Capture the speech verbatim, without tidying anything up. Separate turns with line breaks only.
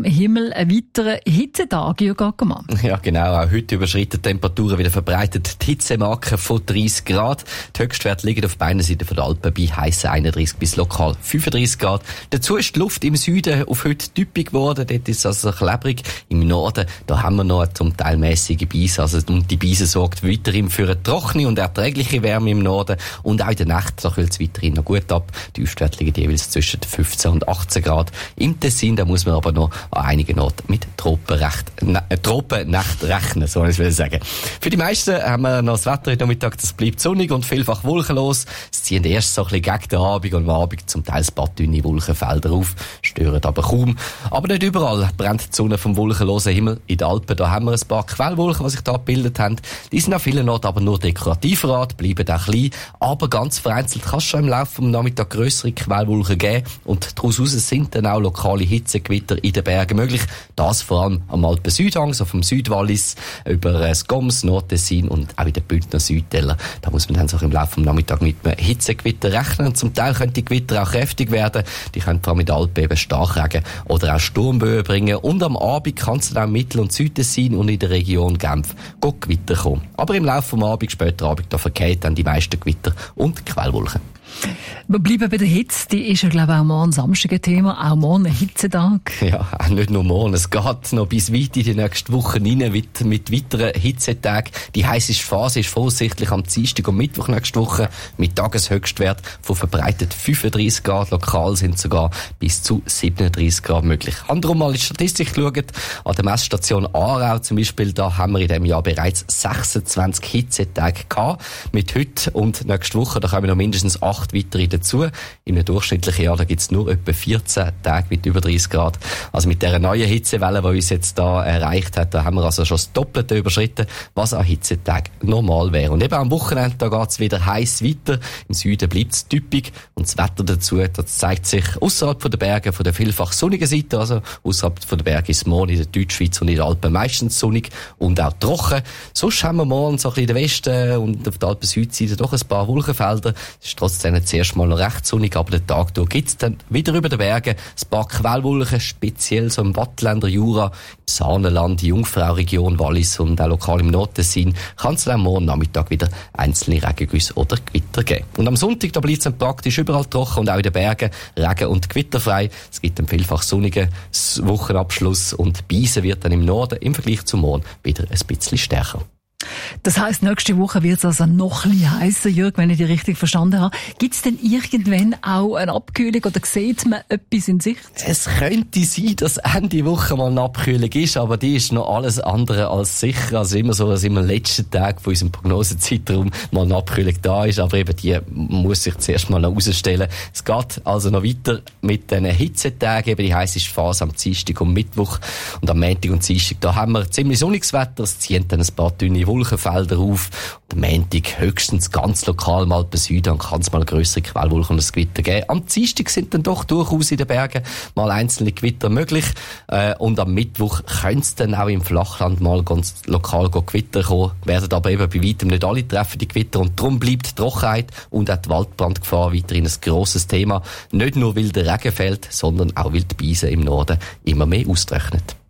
am Himmel ein weiterer Hitzetag, Jürgen Ackermann.
Ja, genau. Auch heute überschreiten die Temperaturen wieder verbreitet die Hitzemarke von dreißig Grad. Die Höchstwerte liegen auf beiden Seiten der Alpen bei heissen einunddreißig bis lokal fünfunddreißig Grad. Dazu ist die Luft im Süden auf heute typisch geworden. Dort ist es also klebrig. Im Norden, da haben wir noch eine zum Teil mässige Beise. Also, und die Beise sorgt weiterhin für eine trockene und erträgliche Wärme im Norden. Und auch in der Nacht, da kühlt es weiterhin noch gut ab. Die Höchstwerte liegen jeweils zwischen fünfzehn und achtzehn Grad. Im Tessin, da muss man aber noch an einigen Orten mit Tropenrecht, äh, Tropennacht rechnen, so ich will sagen. Für die meisten haben wir noch das Wetter heute Nachmittag, das bleibt sonnig und vielfach wolkenlos. Es ziehen erst so ein bisschen gegen den Abend und am Abend zum Teil ein paar dünne Wolkenfelder auf, stören aber kaum. Aber nicht überall brennt die Sonne vom wolkenlosen Himmel. In den Alpen, da haben wir ein paar Quellwolken, die sich da gebildet haben. Die sind an vielen Orten aber nur dekorativ Art, bleiben auch klein, aber ganz vereinzelt kann es schon im Laufe des Nachmittags grössere Quellwolken geben und daraus sind dann auch lokale Hitzegewitter in den Bergen möglich. Das vor allem am Alpen-Südhang, so vom Südwallis über das Goms, Nordtessin und auch in den Bündner Südtäler. Da muss man dann so im Laufe des Nachmittags mit einem Hitzegewitter rechnen. Und zum Teil können die Gewitter auch kräftig werden. Die können vor allem mit Alpen eben Starkregen oder auch Sturmböen bringen. Und am Abend kann es dann auch Mittel- und Südtessin und in der Region Genf Gewitter kommen. Aber im Laufe des Abends, später Abend, da verkehrt dann die meisten Gewitter und Quellwolken.
Wir bleiben bei der Hitze, die ist ja, glaube ich, auch morgen Samstag ein Thema, auch morgen ein Hitzetag.
Ja, nicht nur morgen, es geht noch bis weit in die nächste Woche rein mit, mit weiteren Hitzetagen. Die heisseste Phase ist voraussichtlich am Dienstag und Mittwoch nächste Woche mit Tageshöchstwert von verbreitet fünfunddreißig Grad, lokal sind sogar bis zu siebenunddreißig Grad möglich. Anderum mal in die Statistik geschaut, an der Messstation Aarau zum Beispiel, da haben wir in diesem Jahr bereits sechsundzwanzig Hitzetage gehabt. Mit heute und nächste Woche, da kommen noch mindestens acht weitere dazu. In einem durchschnittlichen Jahr, da gibt es nur etwa vierzehn Tage mit über dreißig Grad. Also mit dieser neuen Hitzewelle, die uns jetzt da erreicht hat, da haben wir also schon das Doppelte überschritten, was an Hitzetagen normal wäre. Und eben am Wochenende, da geht es wieder heiß weiter. Im Süden bleibt es typisch und das Wetter dazu, das zeigt sich außerhalb der Berge, von der vielfach sonnigen Seite, also außerhalb der Berge ist morgen in der Deutschschweiz und in den Alpen meistens sonnig und auch trocken. Sonst haben wir morgen so ein bisschen in den Westen und auf der Alpen-Südseite doch ein paar Wolkenfelder. Es ist trotzdem zuerst mal noch recht sonnig, aber den Tag durch gibt es dann wieder über den Bergen ein paar Quellwolken, speziell so im Wattländer Jura, im Saanenland, die Jungfrau-Region, Wallis und auch lokal im Nordtessin kann es dann morgen Nachmittag wieder einzelne Regengüsse oder Gewitter geben. Und am Sonntag, da bleibt es dann praktisch überall trocken und auch in den Bergen regen- und gewitterfrei. Es gibt einen vielfach sonnigen Wochenabschluss und Beise wird dann im Norden im Vergleich zum Morgen wieder ein bisschen stärker.
Das heisst, nächste Woche wird es also noch ein bisschen heißer, Jürg, wenn ich die richtig verstanden habe. Gibt es denn irgendwann auch eine Abkühlung oder sieht man etwas in Sicht?
Es könnte sein, dass Ende Woche mal eine Abkühlung ist, aber die ist noch alles andere als sicher. Also immer so, dass immer am letzten Tag von unserem Prognosezeitraum mal eine Abkühlung da ist, aber eben die muss sich zuerst mal noch herausstellen. Es geht also noch weiter mit den Hitzetagen, eben die heisseste Phase am Dienstag und Mittwoch und am Montag und Dienstag, da haben wir ziemlich sonniges Wetter, es ziehen dann ein paar dünne Wolkenfelder auf. Am Montag höchstens ganz lokal mal bei Süden kann es mal grössere Quellwolken und ein Gewitter geben. Am Dienstag sind dann doch durchaus in den Bergen mal einzelne Gewitter möglich. Äh, und am Mittwoch könnte es dann auch im Flachland mal ganz lokal Gewitter kommen. Werden aber eben bei weitem nicht alle treffen, die Gewitter. Und darum bleibt die Trockenheit und auch die Waldbrandgefahr weiterhin ein grosses Thema. Nicht nur, weil der Regen fällt, sondern auch, weil die Beise im Norden immer mehr austrocknet.